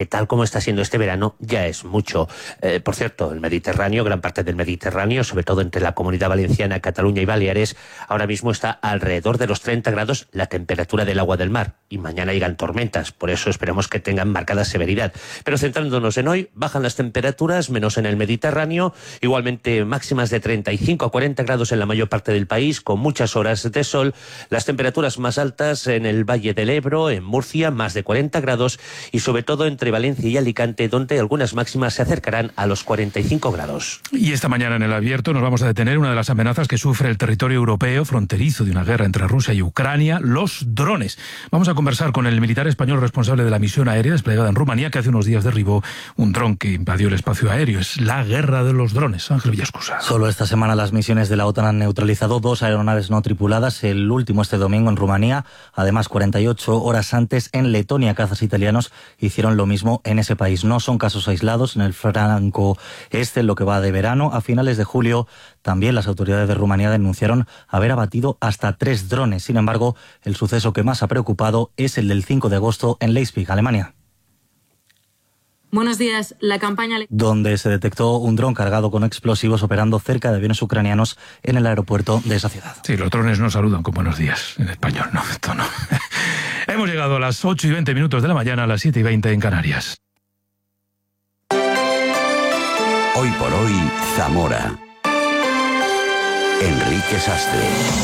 tal como está siendo este verano ya es mucho. Por cierto, el Mediterráneo, gran parte del Mediterráneo, sobre todo entre la Comunidad Valenciana, Cataluña y Baleares, ahora mismo está alrededor de los 30 grados la temperatura del agua del mar, y mañana llegan tormentas, por eso esperamos que tengan marcada severidad. Pero centrándonos en hoy, bajan las temperaturas, menos en el Mediterráneo, igualmente máximas de 35 a 40 grados en la mayor parte del país, con muchas horas de sol. Las temperaturas más altas en el Valle del Ebro, en Murcia, más de 40 grados, y sobre todo entre Valencia y Alicante, donde algunas máximas se acercarán a los 45 grados. Y esta mañana en El Abierto nos vamos a detener una de las amenazas que sufre el territorio europeo fronterizo de una guerra entre Rusia y Ucrania, los drones. Vamos a conversar con el militar español responsable de la misión aérea desplegada en Rumanía, que hace unos días derribó un dron que invadió el espacio aéreo. Es la guerra de los drones. Ángel Villascusa. Solo esta semana las misiones de la OTAN han neutralizado 2 aeronaves no tripuladas, el último este domingo en Rumanía. Además, 48 horas antes en Letonia, cazas italianos hicieron lo mismo en ese país. No son casos aislados en el flanco este, en lo que va de verano. A finales de julio, también las autoridades de Rumanía denunciaron haber abatido hasta 3 drones. Sin embargo, el suceso que más ha preocupado es el del 5 de agosto en Leipzig, Alemania. Buenos días. La campaña... donde se detectó un dron cargado con explosivos operando cerca de aviones ucranianos en el aeropuerto de esa ciudad. Sí, los drones no saludan con buenos días en español, no, esto no. Hemos llegado a las 8:20 de la mañana, a las 7:20 en Canarias. Hoy por hoy, Zamora. Enrique Sastre.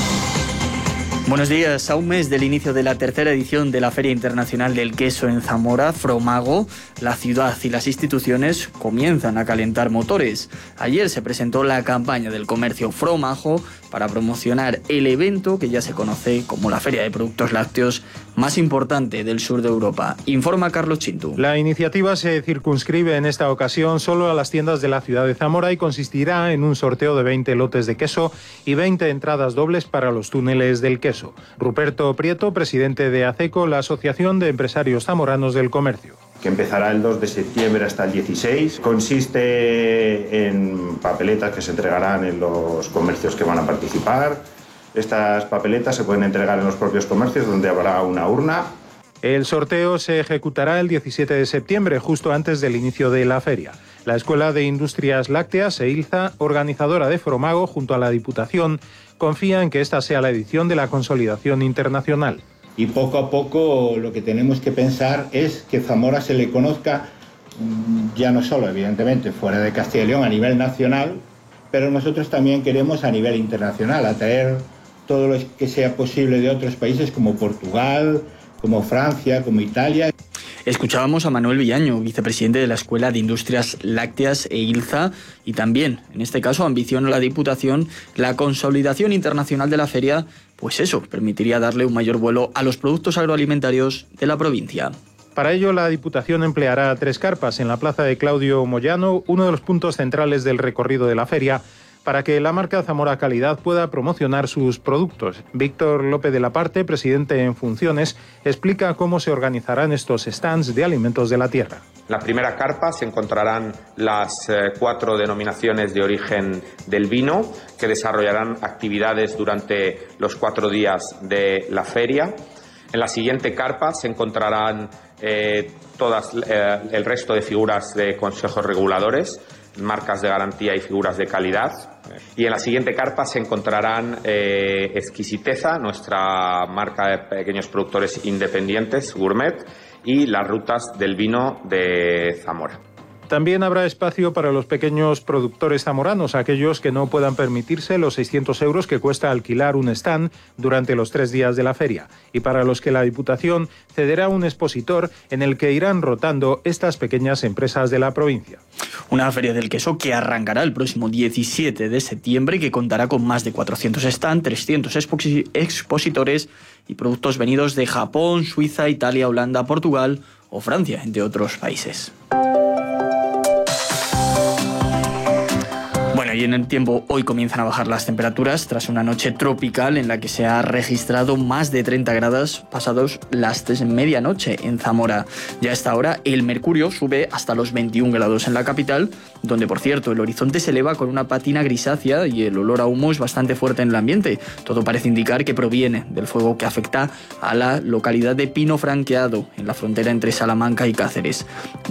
Buenos días. A un mes del inicio de la tercera edición de la Feria Internacional del Queso en Zamora, Fromago, la ciudad y las instituciones comienzan a calentar motores. Ayer se presentó la campaña del comercio Fromago para promocionar el evento que ya se conoce como la Feria de Productos Lácteos más importante del sur de Europa. Informa Carlos Chintu. La iniciativa se circunscribe en esta ocasión solo a las tiendas de la ciudad de Zamora y consistirá en un sorteo de 20 lotes de queso y 20 entradas dobles para los túneles del queso. Ruperto Prieto, presidente de ACECO, la Asociación de Empresarios Zamoranos del Comercio. Que empezará el 2 de septiembre hasta el 16. Consiste en papeletas que se entregarán en los comercios que van a participar. Estas papeletas se pueden entregar en los propios comercios, donde habrá una urna. El sorteo se ejecutará el 17 de septiembre, justo antes del inicio de la feria. La Escuela de Industrias Lácteas, EILZA, organizadora de Fromago, junto a la Diputación, confía en que esta sea la edición de la consolidación internacional. Y poco a poco lo que tenemos que pensar es que Zamora se le conozca, ya no solo evidentemente fuera de Castilla y León a nivel nacional, pero nosotros también queremos a nivel internacional atraer todo lo que sea posible de otros países como Portugal, como Francia, como Italia. Escuchábamos a Manuel Villaño, vicepresidente de la Escuela de Industrias Lácteas EILZA, y también, en este caso, ambiciona la Diputación la consolidación internacional de la feria, pues eso permitiría darle un mayor vuelo a los productos agroalimentarios de la provincia. Para ello, la Diputación empleará 3 carpas en la plaza de Claudio Moyano, uno de los puntos centrales del recorrido de la feria, para que la marca Zamora Calidad pueda promocionar sus productos. Víctor López de la Parte, presidente en funciones, explica cómo se organizarán estos stands de alimentos de la tierra. En la primera carpa se encontrarán las 4 denominaciones de origen del vino, que desarrollarán actividades durante los 4 días de la feria. En la siguiente carpa se encontrarán el resto de figuras de consejos reguladores, marcas de garantía y figuras de calidad. Y en la siguiente carpa se encontrarán Exquisiteza, nuestra marca de pequeños productores independientes, Gourmet, y las rutas del vino de Zamora. También habrá espacio para los pequeños productores zamoranos, aquellos que no puedan permitirse los 600 euros que cuesta alquilar un stand durante los 3 días de la feria, y para los que la Diputación cederá un expositor en el que irán rotando estas pequeñas empresas de la provincia. Una feria del queso que arrancará el próximo 17 de septiembre y que contará con más de 400 stands, 300 expositores y productos venidos de Japón, Suiza, Italia, Holanda, Portugal o Francia, entre otros países. Y en el tiempo, hoy comienzan a bajar las temperaturas tras una noche tropical en la que se ha registrado más de 30 grados pasados las 3 en medianoche en Zamora. Ya a esta hora el mercurio sube hasta los 21 grados en la capital, donde por cierto el horizonte se eleva con una patina grisácea y el olor a humo es bastante fuerte en el ambiente. Todo parece indicar que proviene del fuego que afecta a la localidad de Pino Franqueado, en la frontera entre Salamanca y Cáceres.